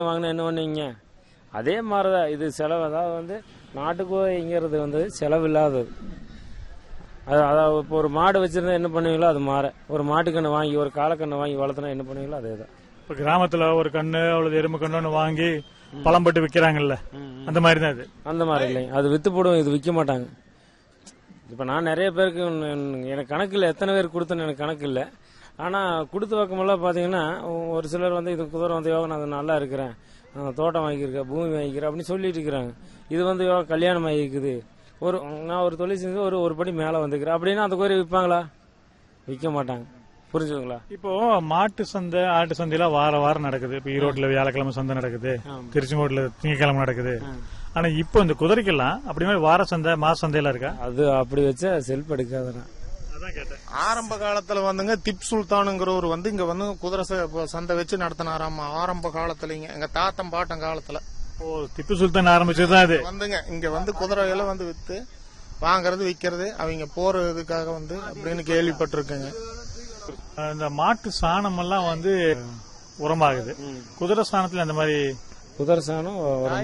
வாங்கினா என்ன பண்ணுவீங்க? அதே மாதிரிதான் இது செலவு. அதாவது நாட்டுக்கோழிங்கிறது செலவு இல்லாதது. அதாவது இப்போ ஒரு மாடு வச்சிருந்தா என்ன பண்ணுவீங்களோ அது மாற, ஒரு மாட்டுக்கண்ணை வாங்கி ஒரு காலக்கண்ணை வாங்கி வளர்த்தனா என்ன பண்ணுவீங்களோ அதே தான். இப்போ கிராமத்துல ஒரு கண்ணு அவ்வளவு எருமை கண்ணு வாங்கி பழம் பட்டு விற்கிறாங்கல்ல, அந்த மாதிரி தான் இது. அந்த மாதிரி இல்லைங்க, அது வித்து போடுவோம், இது விற்க மாட்டாங்க. இப்போ நான் நிறைய பேருக்கு எனக்கு கணக்கு இல்லை, எத்தனை பேருக்கு கொடுத்தேன்னு எனக்கு கணக்கு இல்லை. ஆனால் கொடுத்து வைக்கும்போது பார்த்தீங்கன்னா ஒரு சிலர் இது குதிரை யோகா நான் நல்லா இருக்கிறேன், தோட்டம் வாங்கியிருக்கேன், பூமி வாங்கிக்கிறேன் அப்படின்னு சொல்லிட்டு இருக்கிறாங்க. இது யோகா கல்யாணம் ஆகிக்குது, நான் ஒரு தொழில் செஞ்சு ஒரு படி மேலே வந்துக்கிறேன் அப்படின்னா அந்த கோரி விற்பாங்களா? விற்க மாட்டாங்க. புரிஞ்சுங்களா? இப்போ மாட்டு சந்தை ஆட்டு சந்தையெல்லாம் வாரம் நடக்குது. இப்போ ஈரோட்ல வியாழக்கிழமை சந்தை நடக்குது, திருச்செங்கோட்டுல திங்கக்கிழமை நடக்குது. ஆனா இப்போ இந்த குதிரைக்கெல்லாம் அப்படி மாதிரி வார சந்தை மாச சந்தையெல்லாம் இருக்கா? அது அப்படி வச்சா செல்ஃப் எடுக்காதான். ஆரம்ப காலத்துல திப் சுல்தானுங்கிறவர் இங்க குதிரை சந்தை வச்சு நடத்தினாராமா. ஆரம்ப காலத்துலங்க எங்க தாத்தம் பாட்டம் காலத்துல. திப்பு சுல்தான் ஆரம்பிச்சதுதான் இது. இங்க குதிரைகளை வித்து வாங்கறது விக்கிறது அவங்க போறதுக்காக அப்படின்னு கேள்விப்பட்டிருக்கேங்க. இந்த மாட்டு சாணம் எல்லாம் உரமாகுது. குதிரை சாணத்துல அந்த மாதிரி குதிரை சாணம்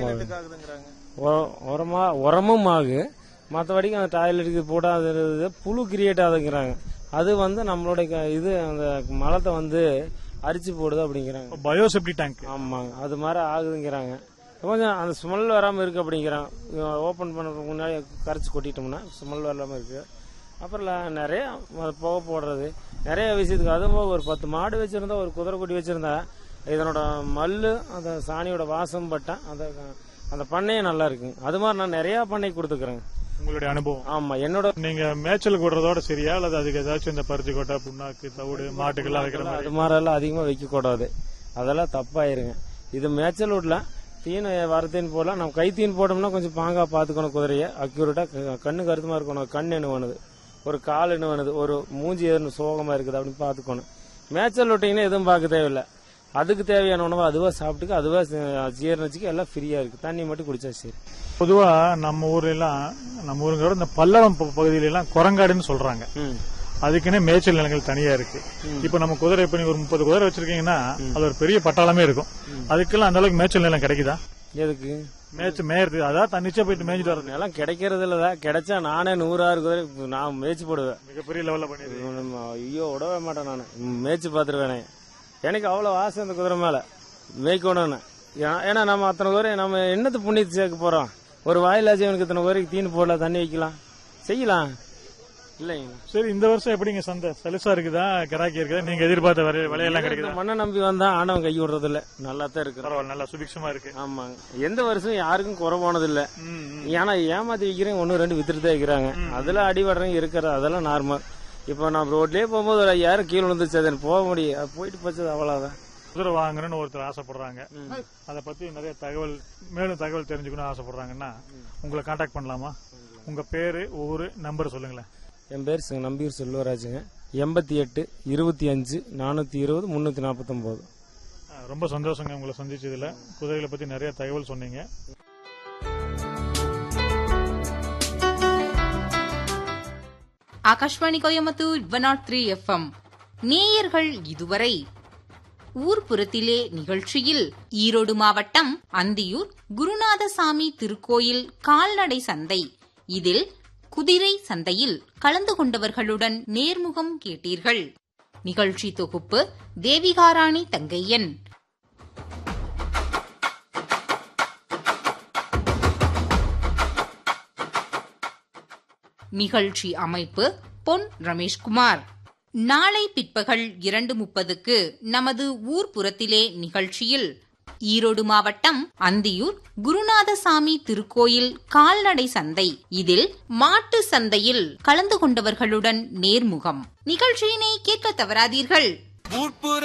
உரமும் ஆகு. மற்றபடிக்கு அந்த டாய்லெட்டுக்கு போடாத புழு கிரியேட் ஆகுங்கிறாங்க. அது நம்மளுடைய இது அந்த மலத்தை அரிச்சு போடுது அப்படிங்கிறாங்க. பயோசெப்டி டேங்க். ஆமாங்க, அது மாதிரி ஆகுதுங்கிறாங்க. கொஞ்சம் அந்த ஸ்மெல் வராமல் இருக்கு அப்படிங்கிறாங்க. ஓப்பன் பண்ணுறதுக்கு முன்னாடி கரைச்சி கொட்டிட்டோம்னா ஸ்மெல் வராமல் இருக்கு. அப்புறம் நிறைய புகை போடுறது நிறைய விஷயத்துக்கு. அதுவும் ஒரு 10 மாடு வச்சிருந்தா, ஒரு குதிரை குட்டி வச்சிருந்தா இதனோட மல்லு அந்த சாணியோட வாசம் பட்டா அந்த பண்ணையே நல்லா இருக்குங்க. அது மாதிரி நான் நிறைய பண்ணை கொடுத்துக்கிறேங்க. உங்களுடைய அனுபவம்? ஆமா, என்னோட. நீங்க மேய்ச்சல் கூடுறதோட சரியா அல்லது அதுக்கு ஏதாச்சும் இந்த பருத்தி கொட்டை, புண்ணாக்கு, தவிடு மாட்டுக்கெல்லாம் வைக்கிற மாதிரி? அது மாதிரி எல்லாம் அதிகமா வைக்க கூடாது, அதெல்லாம் தப்பாயிருங்க. இது மேய்ச்சல் விடலாம், தீன் வரத்தீன் போடலாம். நம்ம கை தீன் போட்டோம்னா கொஞ்சம் பாங்கா பாத்துக்கணும். குதிரைய அக்யூரேட்டா கண்ணு கருத்துமா இருக்கணும். கண் என்ன வேணுது, ஒரு கால் என்ன வேணுது, ஒரு மூஞ்சி எதுன்னு சோகமா இருக்குது அப்படின்னு பாத்துக்கணும். மேய்ச்சல் விட்டீங்கன்னா எதுவும் பார்க்க தேவையில்லை. அதுக்கு தேவையான உணவு அதுவா சாப்பிட்டுக்கு, அதுவா ஜீரணிச்சுக்கு, எல்லாம் ஃப்ரீயா இருக்கு. தண்ணி மட்டும் குடிச்சா சரி. பொதுவா நம்ம ஊருங்கிற இந்த பல்லடம் பகுதியில எல்லாம் குரங்காடுன்னு சொல்றாங்க. அதுக்குன்னே மேய்ச்சல் நிலங்கள் தனியா இருக்கு. இப்ப நம்ம குதிரை இப்ப நீங்க ஒரு 30 குதிரை வச்சிருக்கீங்கன்னா அது ஒரு பெரிய பட்டாளமே இருக்கும். அதுக்கெல்லாம் அந்த அளவுக்கு மேய்ச்சல் நிலம் கிடைக்குதா? எதுக்கு மேய்றது? அதான் தன்னிச்சா போயிட்டு மேய்ச்சிட்டு வர்றது நிலம் கிடைக்கிறது இல்லதான். கிடைச்சா நானே 100 குதிரை நான் மேய்ச்சி போடுவேன். மிகப்பெரிய லெவல்ல பண்ணிடுவேன். ஐயோ, விடவே மாட்டேன், நான் மேய்ச்சி பாத்துருவேனே. எனக்கு அவ்வளவு ஆசை அந்த குதிரை மேல மேய்க்கணும்னு. ஏன்னா நம்ம அத்தனை குதிரை நம்ம என்னத்து புண்ணியத்தை சேர்க்க போறோம்? ஒரு வாயிலாச்சும் எனக்கு இத்தனை குதிரைக்கு தீனி போடலாம், தண்ணி வைக்கலாம், செய்யலாம் இல்லைங்க. சரி, இந்த வருஷம் எப்படிங்க சந்தை? சலுசா இருக்குதா, கிராக்கி இருக்குதா? நீங்க எதிர்பார்த்த விலையெல்லாம் கிடைக்குதா? மண்ணை நம்பி வந்தா ஆனவன் கை விடுறது இல்ல, நல்லா தான் இருக்கு. பரவாயில்ல, நல்லா சுபிக்ஷமா இருக்கு. ஆமாங்க, எந்த வருஷம் யாருக்கும் குறை போனது இல்ல. ஏன்னா ஏமாத்தி விக்கிறேன், 1-2 வித்துட்டு தான் இருக்கிறாங்க. அதுல அடிபடுறவங்க இருக்கிறது அதெல்லாம் நார்மல். இப்ப நான் ரோட்லயே போகும்போது ஒரு 5000 கீழே விழுந்துச்சு, அது போக முடியும், அது போயிட்டு போச்சது அவ்வளவுதான். குதிரை வாங்கணும்னு ஒருத்தர் ஆசைப்படுறாங்க, அதை பத்தி நிறைய மேலும் தகவல் தெரிஞ்சுக்கணும் ஆசைப்படுறாங்கன்னா உங்களை கான்டாக்ட் பண்ணலாமா? உங்க பேரு, ஊரு, நம்பர் சொல்லுங்களேன். என் பேர் நம்பியூர் செல்வராஜுங்க. 88 25 420 349. ரொம்ப சந்தோஷங்க உங்களை சந்திச்சதுல. குதிரைகளை பத்தி நிறைய தகவல் சொன்னீங்க. ஆகாஷ்வாணி கோயம்புத்தூர் 103 FM. நேயர்கள் இதுவரை ஊர்ப்புறத்திலே நிகழ்ச்சியில் ஈரோடு மாவட்டம் அந்தியூர் குருநாதசாமி திருக்கோயில் கால்நடை சந்தை, இதில் குதிரை சந்தையில் கலந்து கொண்டவர்களுடன் நேர்முகம் கேட்டீர்கள். நிகழ்ச்சி தொகுப்பு தேவிகாராணி தங்கையன். நிகழ்ச்சி அமைப்பு பொன் ரமேஷ்குமார். நாளை பிற்பகல் 2:30க்கு நமது ஊர்ப்புறத்திலே நிகழ்ச்சியில் ஈரோடு மாவட்டம் அந்தியூர் குருநாதசாமி திருக்கோயில் கால்நடை சந்தை, இதில் மாட்டு சந்தையில் கலந்து கொண்டவர்களுடன் நேர்முகம். நிகழ்ச்சியினை கேட்க தவறாதீர்கள்.